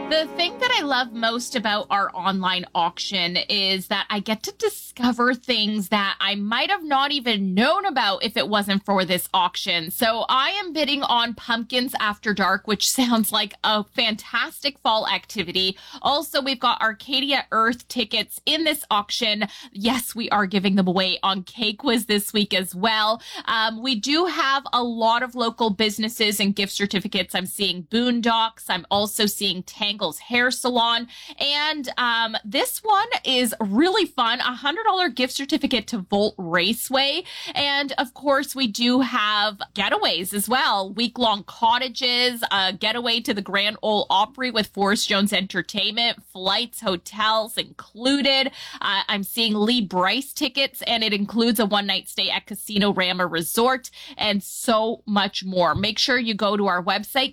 The thing that I love most about our online auction is that I get to discover things that I might have not even known about if it wasn't for this auction. So I am bidding on Pumpkins After Dark, which sounds like a fantastic fall activity. Also, we've got Arcadia Earth tickets in this auction. Yes, we are giving them away on K-Quiz this week as well. We do have a lot of local businesses and gift certificates. I'm seeing Boondocks. I'm also seeing Tangle's Hair Salon. And this one is really fun. $100 gift certificate to Volt Raceway. And of course, we do have getaways as well. Week-long cottages, a getaway to the Grand Ole Opry with Forrest Jones Entertainment, flights, hotels included. I'm seeing Lee Bryce tickets, and it includes a one-night stay at Casino Rama Resort and so much more. Make sure you go to our website,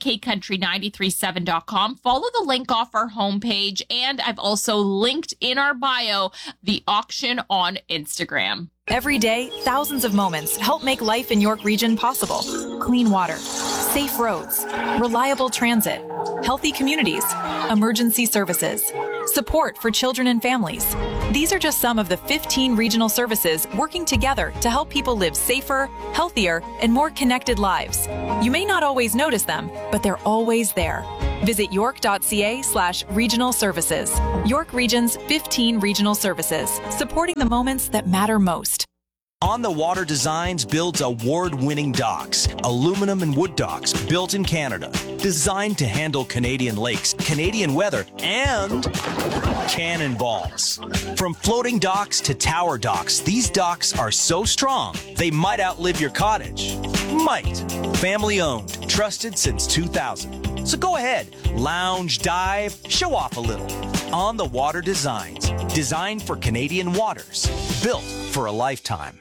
kcountry937.com. Follow the link off our homepage, and I've also linked in our bio the auction on Instagram. Every day, thousands of moments help make life in York Region possible. Clean water, safe roads, reliable transit, healthy communities, emergency services, support for children and families. These are just some of the 15 regional services working together to help people live safer, healthier, and more connected lives. You may not always notice them, but they're always there. Visit york.ca/regional services. York Region's 15 regional services, supporting the moments that matter most. On the Water Designs builds award-winning docks, aluminum and wood docks built in Canada, designed to handle Canadian lakes, Canadian weather, and cannonballs. From floating docks to tower docks, these docks are so strong, they might outlive your cottage. Might. Family owned, trusted since 2000. So go ahead, lounge, dive, show off a little. On the Water Designs, designed for Canadian waters, built for a lifetime.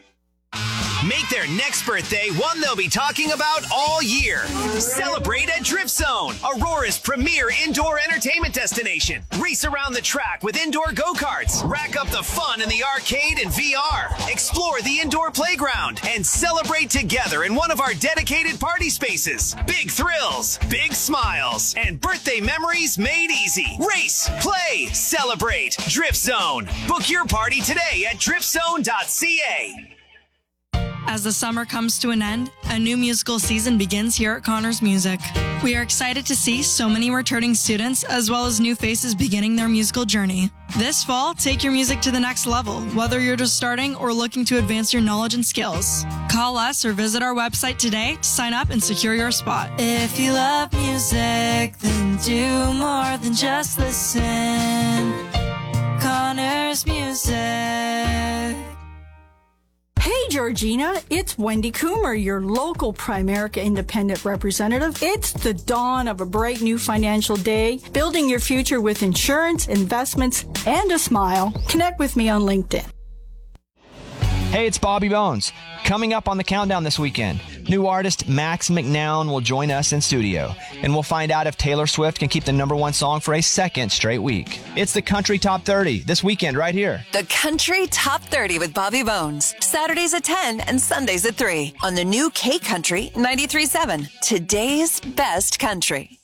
Make their next birthday one they'll be talking about all year. Celebrate at Drift Zone, Aurora's premier indoor entertainment destination. Race around the track with indoor go-karts. Rack up the fun in the arcade and VR. Explore the indoor playground and celebrate together in one of our dedicated party spaces. Big thrills, big smiles, and birthday memories made easy. Race, play, celebrate. Drift Zone. Book your party today at driftzone.ca. As the summer comes to an end, a new musical season begins here at Connors Music. We are excited to see so many returning students as well as new faces beginning their musical journey. This fall, take your music to the next level, whether you're just starting or looking to advance your knowledge and skills. Call us or visit our website today to sign up and secure your spot. If you love music, then do more than just listen. Connors Music. Hey, Georgina, it's Wendy Coomer, your local Primerica Independent Representative. It's the dawn of a bright new financial day, building your future with insurance, investments, and a smile. Connect with me on LinkedIn. Hey, it's Bobby Bones. Coming up on the countdown this weekend, new artist Max McNown will join us in studio, and we'll find out if Taylor Swift can keep the #1 song for a second straight week. It's the Country Top 30 this weekend right here. The Country Top 30 with Bobby Bones. Saturdays at 10 and Sundays at 3 on the new K Country 93.7. Today's best country.